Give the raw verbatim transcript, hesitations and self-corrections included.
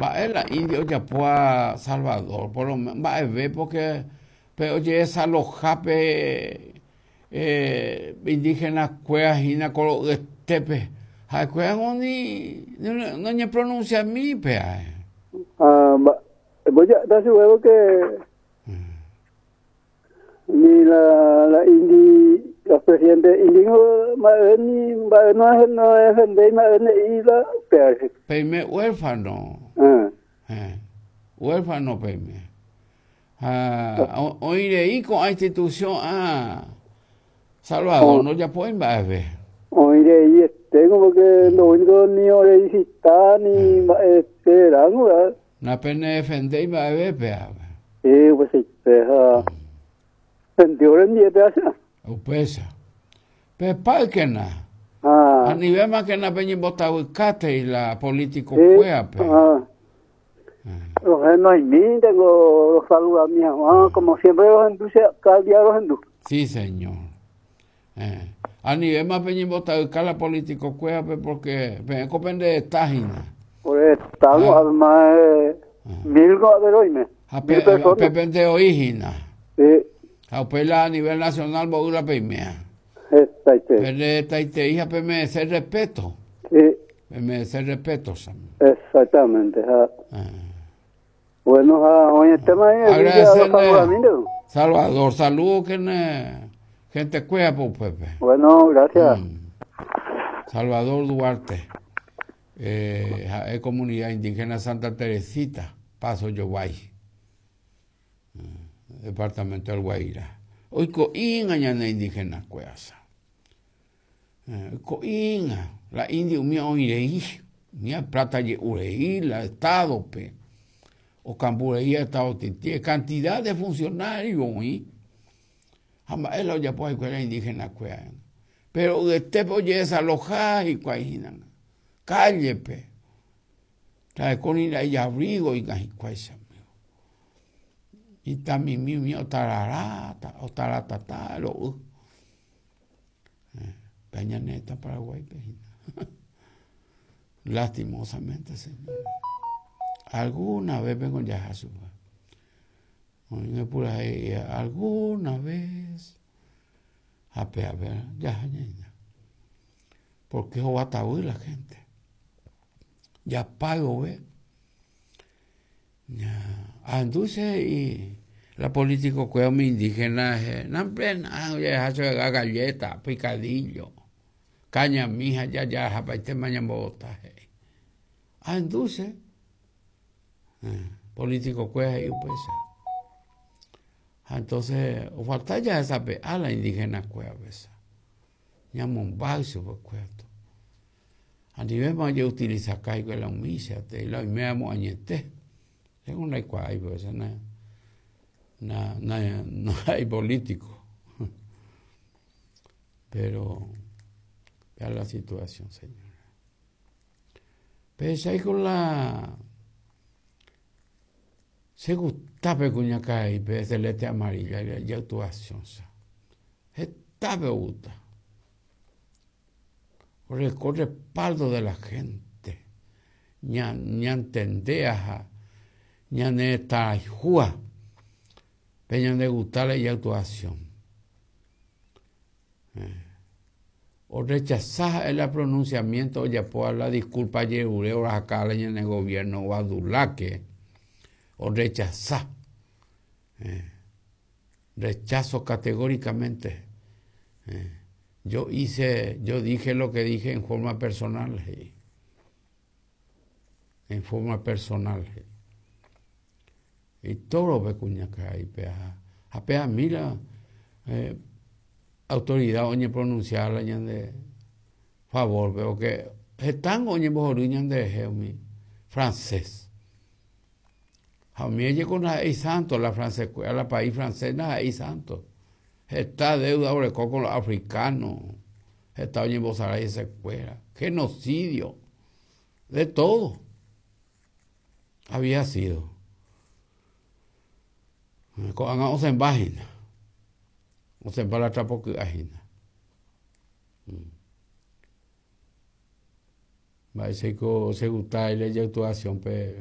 va a la India ya pueda Salvador, por lo menos va a ver porque, pero oye, esa lojape eh, indígenas cuevas y na colo estepe, hay cuevas ni no no ni pronuncia mi pe. Ah, ba- voy a dar su huevo que ni la la indi los presidentes indígenas ni no es no es de y la pe. Peime huérfano. Ah, Eh, huérfano peime. Ah, oire ahí con la institución a Salvador, no ya pueden ver. oye, y tengo porque lo único ni ore visitar ni esperar, ¿verdad? Na pena defender y va a ver, pea. Sí, pues sí, pero sentió el día de hacer. O pesa. Pero para que na. Ah, A nivel más que na peña botado el cate y la político sí, fue, pe. ah. Los no hay ni tengo los saludos a mi mamá, como siempre los hindúes, cada día los hindúes. Sí, señor. Eh. A nivel más peña botado el cate la político fue, pe, porque peña copende de tágina. Por estamos, Ah. además, eh, mil goderoines, A mil pe, a personas. pepende oígina. Sí, A pela a nivel nacional boula peimea. está este. Pero esta te hija pe merecer respeto. Sí, Pe merecer respeto, Sam. exactamente. Ah. Ah. Bueno, ah, hoy el tema es el día de los saludamientos. Salvador, saludos que ne, gente cuida por Pepe. Bueno, gracias. Mm. Salvador Duarte, eh, es comunidad indígena Santa Teresita, Paso Yobay, eh, departamento del Guaira. Hoy coinga ñana indígena cuesa. Eh, coinga, la india umia oireí, mia plata ye ureí, la estado pe. O Cambureía Estado Tití, cantidad de funcionarios, ¿sí? Jamás él lo ya puede escuela indígena, pero este oye esa loja y cuajinan, calle, pe, trae con ir ahí abrigo y cuajicuesa, y también mi mío tararata, o taratata, lo, Peña Neta, Paraguay, Pejina. Lastimosamente, señor. Alguna vez vengo ya a su por ahí, alguna vez a ver, ya, ya, porque es ataúd la gente. Ya pago, ve. Ya, entonces, y la política que es indígena, no plena, ya hace galleta, picadillo, caña mija, ya, ya, japete mañana bota. Ah, entonces, político que es pues entonces o falta ya esa pe a la indígena cueva esa ya Mombasa por cuento a nivel más yo utiliza caigo la humilla te la me amo añete es una cueva pues na na na no hay político pero ya la situación señora pues ahí con la se gusta pecuña cae pe celeste amarilla y actuación está me gusta por el respaldo de la gente ña ña entendea ña neta jua peña de gustarle y actuación eh. O rechazar el pronunciamiento ya por la disculpa yerureo acá en el gobierno o adulaque o rechazar. Eh, rechazo categóricamente. Eh, yo hice, yo dije lo que dije en forma personal. Eh, en forma personal. Eh. Y todo lo que cuña que hay, pea. Apea mira, eh, autoridad oñe pronunciar la de favor, veo que están oñe bojoriñan de geomi francés. A mí llegó una y santo la francesa, la país francés na y santo. Está deuda con los africanos. Está en Bozará y se fuera. Genocidio. De todo. Había sido. O se embajina. O se embala trapo que agina. Va a ser que se gusta y le actuación, pero